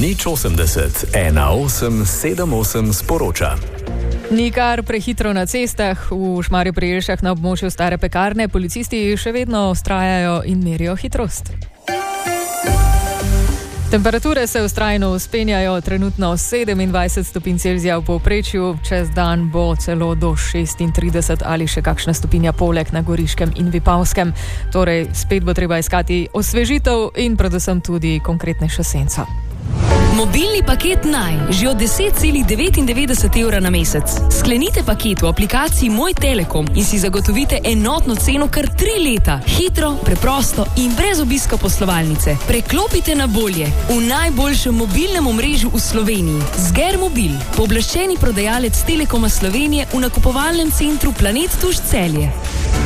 080 1878 sporoča. Nikar prehitro na cestah. V Šmarju pri Jelšah na območju stare pekarne policisti še vedno vztrajajo in merijo hitrost. Temperature se vztrajno vzpenjajo, trenutno 27 stopinj Celzija v povprečju, čez dan bo celo do 36 ali še kakšna stopinja poleg na Goriškem in Vipavskem. Torej, spet bo treba iskati osvežitev in predvsem tudi konkretnejšo senco. Mobilni paket Naj, že od 10,99 evra na mesec. Sklenite paket v aplikaciji Moj Telekom in si zagotovite enotno ceno kar 3 leta. Hitro, preprosto in brez obiska poslovalnice. Preklopite na bolje v najboljšem mobilnem omrežju v Sloveniji. Zger Mobil, pooblaščeni prodajalec Telekoma Slovenije v nakupovalnem centru Planet Tuš Celje.